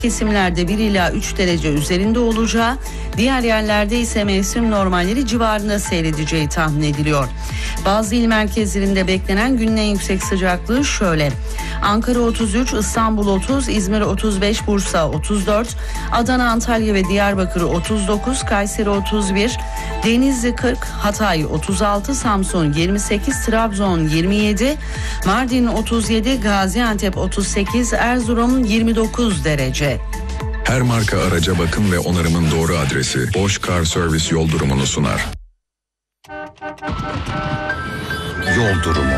kesimlerde 1 ila 3 derece üzerinde olacağı, diğer yerlerde ise mevsim normalleri civarında seyredeceği tahmin ediliyor. Bazı il merkezlerinde beklenen günün en yüksek sıcaklığı şöyle: Ankara 33, İstanbul 30, İzmir 35, Bursa 34, Adana, Antalya ve Diyarbakır 39, Kayseri 31, Denizli 40, Hatay 36, Samsun 28, Trabzon 27, Mardin 37, Gaziantep 38, Erzurum 29 derece. Her marka araca bakım ve onarımın doğru adresi Bosch Car Service yol durumunu sunar. Yol durumu.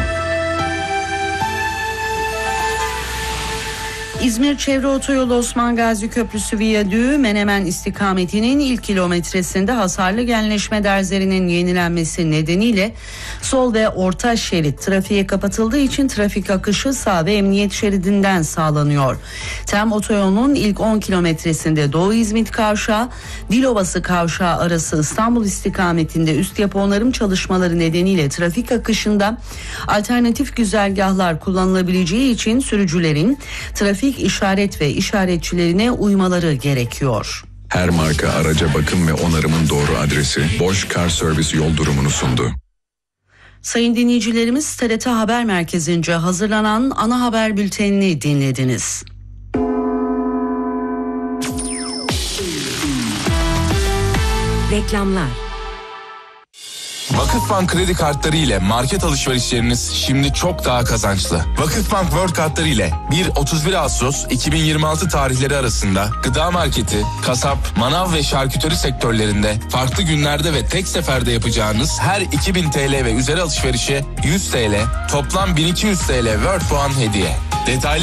İzmir Çevre Otoyolu Osman Gazi Köprüsü Viyadüğü Menemen istikametinin ilk kilometresinde hasarlı genleşme derzlerinin yenilenmesi nedeniyle sol ve orta şerit trafiğe kapatıldığı için trafik akışı sağ ve emniyet şeridinden sağlanıyor. TEM otoyolunun ilk 10 kilometresinde Doğu İzmit Kavşağı, Dilovası Kavşağı arası İstanbul istikametinde üst yapı onarım çalışmaları nedeniyle trafik akışında alternatif güzergahlar kullanılabileceği için sürücülerin trafik işaret ve işaretçilerine uymaları gerekiyor. Her marka araca bakım ve onarımın doğru adresi Bosch Car Service yol durumunu sundu. Sayın dinleyicilerimiz, TRT Haber Merkezi'nce hazırlanan ana haber bültenini dinlediniz. Reklamlar. Vakıfbank kredi kartları ile market alışverişleriniz şimdi çok daha kazançlı. Vakıfbank World kartları ile 1-31 Ağustos 2026 tarihleri arasında gıda marketi, kasap, manav ve şarküteri sektörlerinde farklı günlerde ve tek seferde yapacağınız her 2000 TL ve üzeri alışverişe 100 TL, toplam 1200 TL World puan hediye. Detaylı